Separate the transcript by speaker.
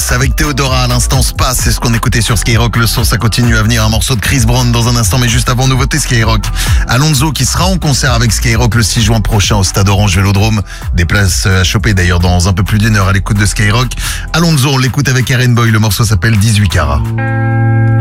Speaker 1: avec Théodora à l'instant Spa, c'est ce qu'on écoutait sur Skyrock. Le son, ça continue à venir, un morceau de Chris Brown dans un instant, mais juste avant, nouveauté Skyrock. Alonso qui sera en concert avec Skyrock le 6 juin prochain au Stade Orange Vélodrome. Des places à choper d'ailleurs dans un peu plus d'1 heure à l'écoute de Skyrock. Alonso, on l'écoute avec Aaron Boy, le morceau s'appelle 18 carats.